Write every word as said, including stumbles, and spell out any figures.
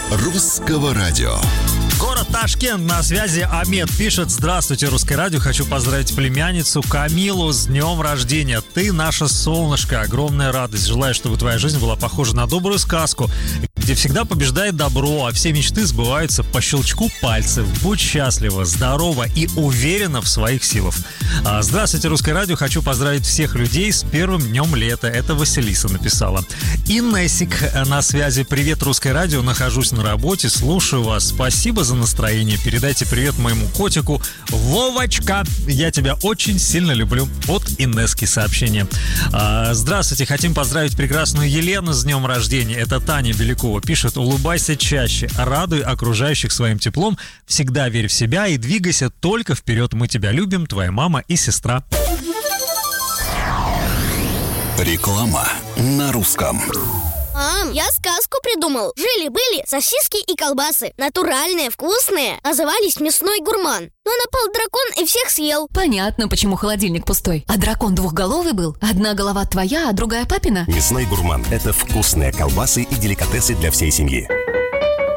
Русского радио. Город Ташкент, на связи Амед пишет: здравствуйте, Русское радио, хочу поздравить племянницу Камилу с днем рождения. Ты наше солнышко, огромная радость. Желаю, чтобы твоя жизнь была похожа на добрую сказку, где всегда побеждает добро, а все мечты сбываются по щелчку пальцев. Будь счастлива, здорова и уверена в своих силах. Здравствуйте, Русское радио, хочу поздравить всех людей с первым днем лета. Это Василиса написала. Инессик на связи. Привет, Русское радио, нахожусь на работе, слушаю вас. Спасибо за настроение. Передайте привет моему котику Вовочка. Я тебя очень сильно люблю. От Инесски сообщение. А, здравствуйте, хотим поздравить прекрасную Елену с днем рождения. Это Таня Белякова пишет: улыбайся чаще, радуй окружающих своим теплом, всегда верь в себя и двигайся только вперед. Мы тебя любим, твоя мама и сестра. Реклама на русском. Мам, я сказку придумал. Жили-были сосиски и колбасы. Натуральные, вкусные. Назывались «Мясной гурман». Но напал дракон и всех съел. Понятно, почему холодильник пустой. А дракон двухголовый был? Одна голова твоя, а другая папина? «Мясной гурман» — это вкусные колбасы и деликатесы для всей семьи.